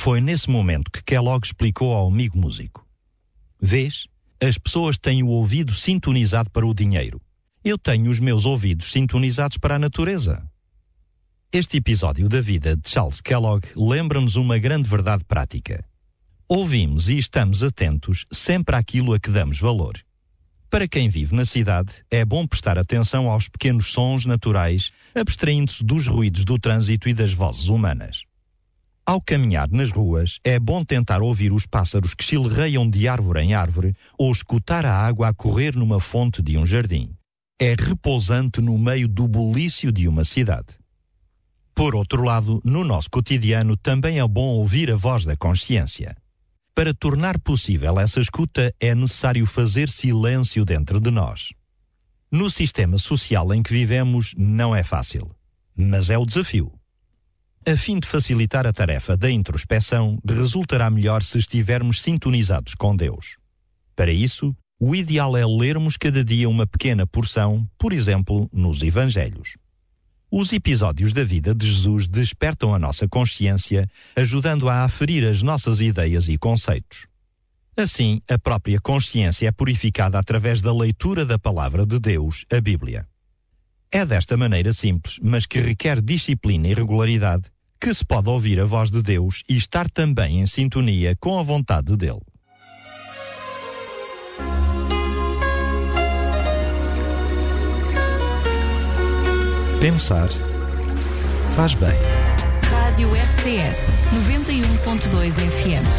Foi nesse momento que Kellogg explicou ao amigo músico: vês, as pessoas têm o ouvido sintonizado para o dinheiro. Eu tenho os meus ouvidos sintonizados para a natureza. Este episódio da vida de Charles Kellogg lembra-nos uma grande verdade prática. Ouvimos e estamos atentos sempre àquilo a que damos valor. Para quem vive na cidade, é bom prestar atenção aos pequenos sons naturais, abstraindo-se dos ruídos do trânsito e das vozes humanas. Ao caminhar nas ruas, é bom tentar ouvir os pássaros que chilreiam de árvore em árvore ou escutar a água a correr numa fonte de um jardim. É repousante no meio do bulício de uma cidade. Por outro lado, no nosso cotidiano também é bom ouvir a voz da consciência. Para tornar possível essa escuta, é necessário fazer silêncio dentro de nós. No sistema social em que vivemos, não é fácil, mas é o desafio. A fim de facilitar a tarefa da introspeção, resultará melhor se estivermos sintonizados com Deus. Para isso, o ideal é lermos cada dia uma pequena porção, por exemplo, nos Evangelhos. Os episódios da vida de Jesus despertam a nossa consciência, ajudando a aferir as nossas ideias e conceitos. Assim, a própria consciência é purificada através da leitura da Palavra de Deus, a Bíblia. É desta maneira simples, mas que requer disciplina e regularidade, que se pode ouvir a voz de Deus e estar também em sintonia com a vontade dele. Pensar faz bem. Rádio RCS 91.2 FM.